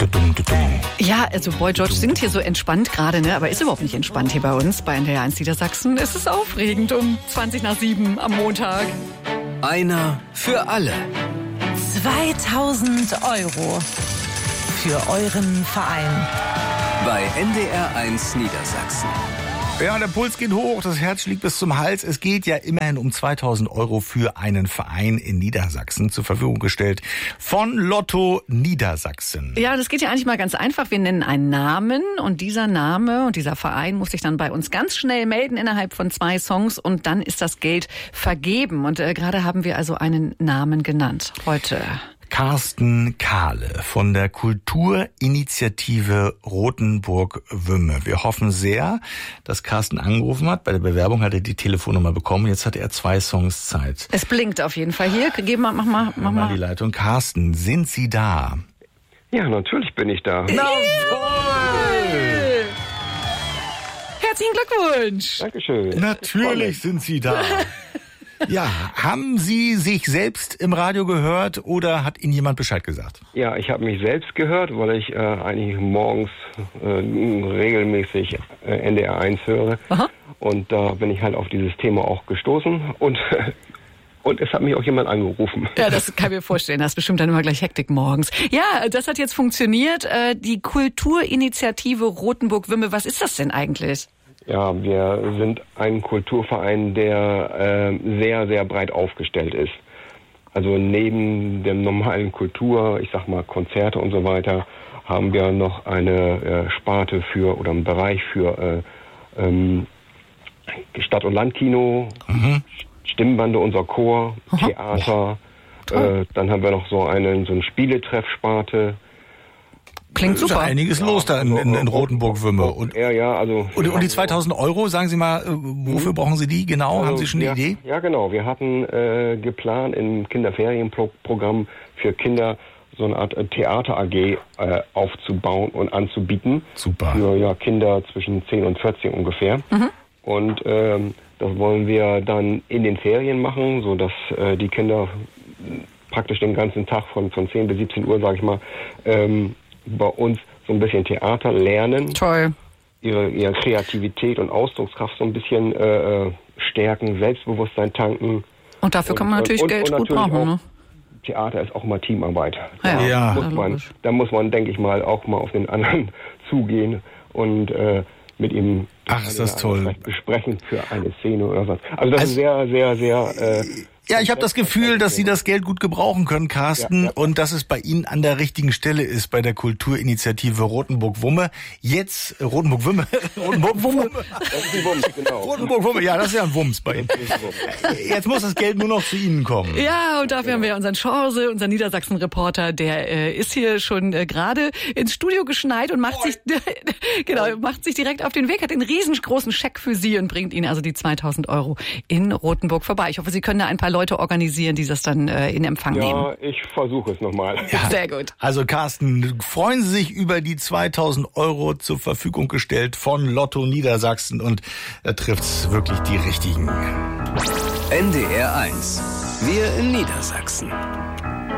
Ja, also Boy George singt hier so entspannt gerade, ne? Aber ist überhaupt nicht entspannt hier bei uns, bei NDR 1 Niedersachsen. Es ist aufregend um 7:20 am Montag. Einer für alle. 2000 € für euren Verein. Bei NDR 1 Niedersachsen. Ja, der Puls geht hoch, das Herz schlägt bis zum Hals. Es geht ja immerhin um 2000 € für einen Verein in Niedersachsen zur Verfügung gestellt von Lotto Niedersachsen. Ja, das geht ja eigentlich mal ganz einfach. Wir nennen einen Namen und dieser Name und dieser Verein muss sich dann bei uns ganz schnell melden innerhalb von 2 Songs und dann ist das Geld vergeben. Und gerade haben wir also einen Namen genannt heute. Carsten Kahle von der Kulturinitiative Rothenburg-Wümme. Wir hoffen sehr, dass Carsten angerufen hat. Bei der Bewerbung hat er die Telefonnummer bekommen. Jetzt hat er 2 Songs Zeit. Es blinkt auf jeden Fall hier. Mach mal die Leitung. Carsten, sind Sie da? Ja, natürlich bin ich da. Na toll! Herzlichen Glückwunsch! Dankeschön. Natürlich sind Sie da. Ja, haben Sie sich selbst im Radio gehört oder hat Ihnen jemand Bescheid gesagt? Ja, ich habe mich selbst gehört, weil ich eigentlich morgens regelmäßig NDR 1 höre. Aha. Und da bin ich halt auf dieses Thema auch gestoßen und es hat mich auch jemand angerufen. Ja, das kann ich mir vorstellen. Das ist bestimmt dann immer gleich Hektik morgens. Ja, das hat jetzt funktioniert. Die Kulturinitiative Rothenburg-Wümme, was ist das denn eigentlich? Ja, wir sind ein Kulturverein, der sehr, sehr breit aufgestellt ist. Also neben dem normalen Kultur, ich sag mal Konzerte und so weiter, haben wir noch eine Sparte für oder einen Bereich für Stadt- und Landkino, Stimmbande, unser Chor, Theater. Dann haben wir noch so eine Spieletreffsparte. Klingt super. Ist ja einiges los da in Rothenburg-Wümme. Und die 2000 €, sagen Sie mal, wofür brauchen Sie die genau? Also, haben Sie schon eine Idee? Ja, genau. Wir hatten geplant im Kinderferienprogramm für Kinder so eine Art Theater-AG aufzubauen und anzubieten. Super. Für Kinder zwischen 10 und 14 ungefähr. Mhm. Und das wollen wir dann in den Ferien machen, sodass die Kinder praktisch den ganzen Tag von 10 bis 17 Uhr, sag ich mal, bei uns so ein bisschen Theater lernen. Toll. Ihre Kreativität und Ausdruckskraft so ein bisschen stärken, Selbstbewusstsein tanken. Und dafür kann man natürlich Geld gut brauchen, ne? Theater ist auch mal Teamarbeit. Ja. Da muss man, denke ich mal, auch mal auf den anderen zugehen und mit ihm ist das toll. besprechen für eine Szene oder was. Also das ist sehr, sehr, sehr... Ja, ich habe das Gefühl, dass Sie das Geld gut gebrauchen können, Carsten, und dass es bei Ihnen an der richtigen Stelle ist, bei der Kulturinitiative Rothenburg-Wümme. Jetzt, Rothenburg-Wümme. Rothenburg-Wümme, genau. Rothenburg-Wümme, ja, das ist ja ein Wumms bei Ihnen. Jetzt muss das Geld nur noch zu Ihnen kommen. Ja, und dafür haben wir unseren Chance, unseren Niedersachsen-Reporter, der ist hier schon gerade ins Studio geschneit und macht sich direkt auf den Weg, hat einen riesengroßen Scheck für Sie und bringt Ihnen also die 2000 € in Rothenburg vorbei. Ich hoffe, Sie können da ein paar Leute organisieren, die das dann in Empfang nehmen. Ja, ich versuche es nochmal. Ja. Sehr gut. Also Carsten, freuen Sie sich über die 2000 € zur Verfügung gestellt von Lotto Niedersachsen und da trifft's wirklich die Richtigen. NDR 1. Wir in Niedersachsen.